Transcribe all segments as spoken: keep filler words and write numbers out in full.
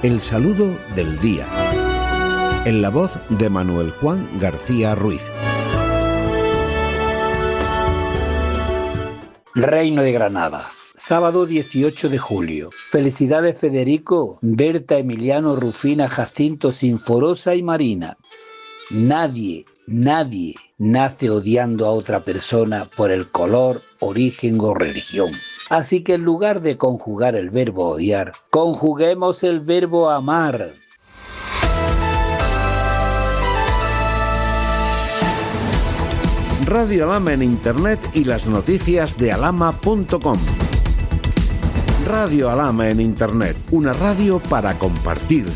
El saludo del día. En la voz de Manuel Juan García Ruiz. Reino de Granada. Sábado dieciocho de julio. Felicidades Federico, Berta, Emiliano, Rufina, Jacinto, Sinforosa y Marina. Nadie, nadie nace odiando a otra persona por el color, origen o religión. Así que en lugar de conjugar el verbo odiar, conjuguemos el verbo amar. Radio Alhama en Internet y las noticias de alhama punto com. Radio Alhama en Internet, una radio para compartir.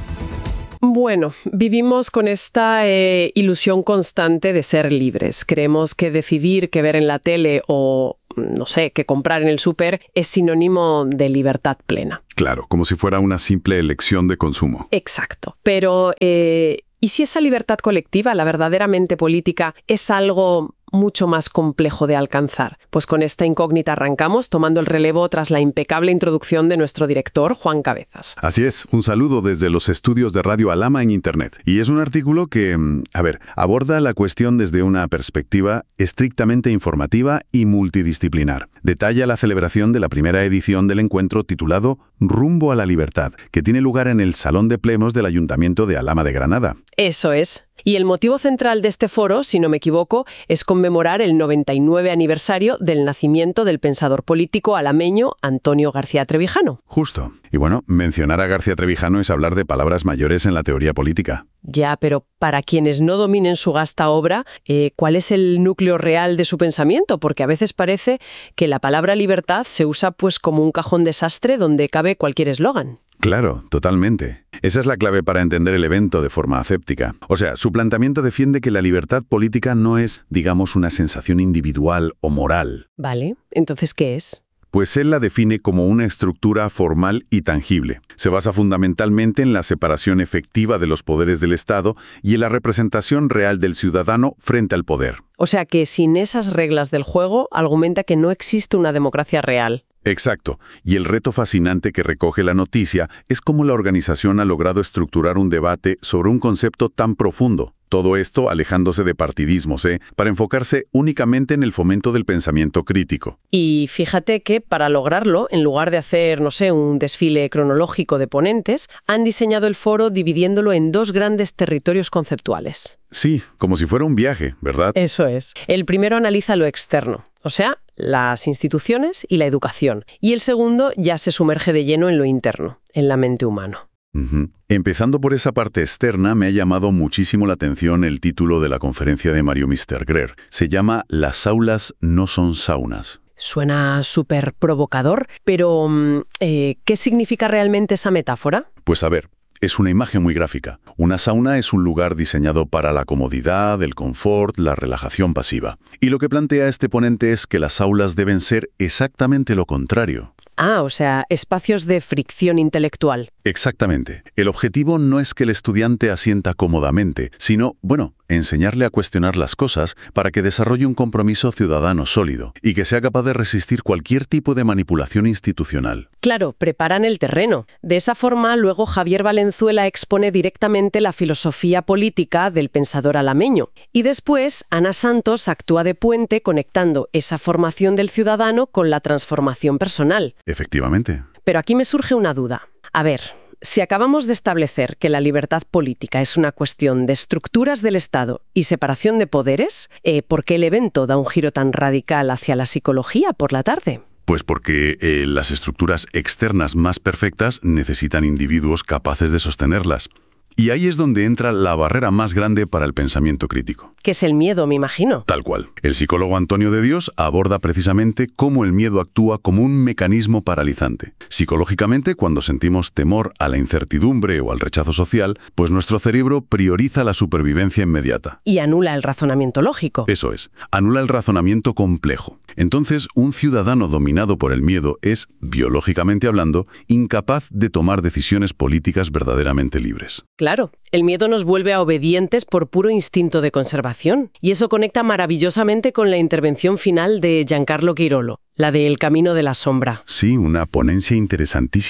Bueno, vivimos con esta eh, ilusión constante de ser libres. Creemos que decidir qué ver en la tele o, no sé, qué comprar en el súper es sinónimo de libertad plena. Claro, como si fuera una simple elección de consumo. Exacto. Pero, eh, ¿y si esa libertad colectiva, la verdaderamente política, es algo mucho más complejo de alcanzar? Pues con esta incógnita arrancamos, tomando el relevo tras la impecable introducción de nuestro director, Juan Cabezas. Así es, un saludo desde los estudios de Radio Alhama en Internet. Y es un artículo que, a ver, aborda la cuestión desde una perspectiva estrictamente informativa y multidisciplinar. Detalla la celebración de la primera edición del encuentro titulado Rumbo a la Libertad, que tiene lugar en el Salón de Plenos del Ayuntamiento de Alhama de Granada. Eso es. Y el motivo central de este foro, si no me equivoco, es conmemorar el noventa y nueve aniversario del nacimiento del pensador político alameño Antonio García Trevijano. Justo. Y bueno, mencionar a García Trevijano es hablar de palabras mayores en la teoría política. Ya, pero para quienes no dominen su vasta obra, eh, ¿cuál es el núcleo real de su pensamiento? Porque a veces parece que la palabra libertad se usa pues como un cajón desastre donde cabe cualquier eslogan. Claro, totalmente. Esa es la clave para entender el evento de forma aséptica. O sea, su planteamiento defiende que la libertad política no es, digamos, una sensación individual o moral. Vale, entonces, ¿qué es? Pues él la define como una estructura formal y tangible. Se basa fundamentalmente en la separación efectiva de los poderes del Estado y en la representación real del ciudadano frente al poder. O sea que sin esas reglas del juego, argumenta que no existe una democracia real. Exacto. Y el reto fascinante que recoge la noticia es cómo la organización ha logrado estructurar un debate sobre un concepto tan profundo. Todo esto alejándose de partidismos, ¿eh? Para enfocarse únicamente en el fomento del pensamiento crítico. Y fíjate que para lograrlo, en lugar de hacer, no sé, un desfile cronológico de ponentes, han diseñado el foro dividiéndolo en dos grandes territorios conceptuales. Sí, como si fuera un viaje, ¿verdad? Eso es. El primero analiza lo externo, o sea, las instituciones y la educación. Y el segundo ya se sumerge de lleno en lo interno, en la mente humana. Uh-huh. Empezando por esa parte externa, me ha llamado muchísimo la atención el título de la conferencia de Mario Mister Greer. Se llama Las aulas no son saunas. Suena súper provocador, pero eh, ¿qué significa realmente esa metáfora? Pues a ver, es una imagen muy gráfica. Una sauna es un lugar diseñado para la comodidad, el confort, la relajación pasiva. Y lo que plantea este ponente es que las aulas deben ser exactamente lo contrario. Ah, o sea, espacios de fricción intelectual. Exactamente. El objetivo no es que el estudiante asienta cómodamente, sino, bueno, enseñarle a cuestionar las cosas para que desarrolle un compromiso ciudadano sólido y que sea capaz de resistir cualquier tipo de manipulación institucional. Claro, preparan el terreno. De esa forma, luego Javier Valenzuela expone directamente la filosofía política del pensador alameño. Y después, Ana Santos actúa de puente conectando esa formación del ciudadano con la transformación personal. Efectivamente. Pero aquí me surge una duda. A ver, si acabamos de establecer que la libertad política es una cuestión de estructuras del Estado y separación de poderes, eh, ¿por qué el evento da un giro tan radical hacia la psicología por la tarde? Pues porque eh, las estructuras externas más perfectas necesitan individuos capaces de sostenerlas. Y ahí es donde entra la barrera más grande para el pensamiento crítico. Que es el miedo, me imagino. Tal cual. El psicólogo Antonio de Dios aborda precisamente cómo el miedo actúa como un mecanismo paralizante. Psicológicamente, cuando sentimos temor a la incertidumbre o al rechazo social, pues nuestro cerebro prioriza la supervivencia inmediata. Y anula el razonamiento lógico. Eso es. Anula el razonamiento complejo. Entonces, un ciudadano dominado por el miedo es, biológicamente hablando, incapaz de tomar decisiones políticas verdaderamente libres. Claro, el miedo nos vuelve a obedientes por puro instinto de conservación. Y eso conecta maravillosamente con la intervención final de Giancarlo Quirolo, la de El camino de la sombra. Sí, una ponencia interesantísima.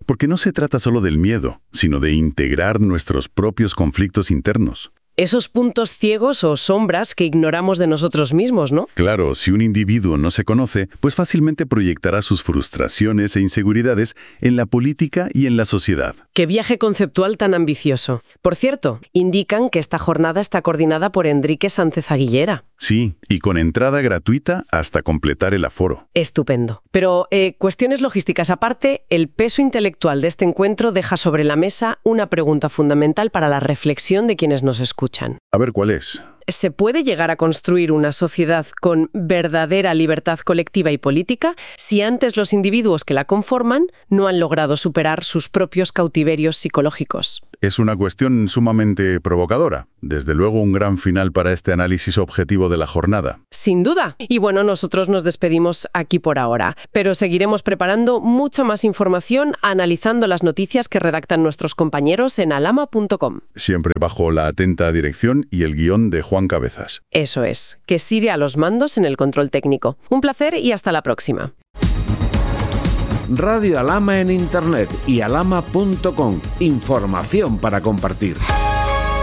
Porque no se trata solo del miedo, sino de integrar nuestros propios conflictos internos. Esos puntos ciegos o sombras que ignoramos de nosotros mismos, ¿no? Claro, si un individuo no se conoce, pues fácilmente proyectará sus frustraciones e inseguridades en la política y en la sociedad. ¡Qué viaje conceptual tan ambicioso! Por cierto, indican que esta jornada está coordinada por Enrique Sánchez Aguilera. Sí, y con entrada gratuita hasta completar el aforo. Estupendo. Pero, eh, cuestiones logísticas aparte, el peso intelectual de este encuentro deja sobre la mesa una pregunta fundamental para la reflexión de quienes nos escuchan. A ver, ¿cuál es? ¿Se puede llegar a construir una sociedad con verdadera libertad colectiva y política si antes los individuos que la conforman no han logrado superar sus propios cautiverios psicológicos? Es una cuestión sumamente provocadora. Desde luego un gran final para este análisis objetivo de la jornada. Sin duda. Y bueno, nosotros nos despedimos aquí por ahora, pero seguiremos preparando mucha más información analizando las noticias que redactan nuestros compañeros en alama punto com. Siempre bajo la atenta dirección y el guión de Juan Cabezas. Eso es, que sigue a los mandos en el control técnico. Un placer y hasta la próxima. Radio Alama en Internet y alama punto com. Información para compartir.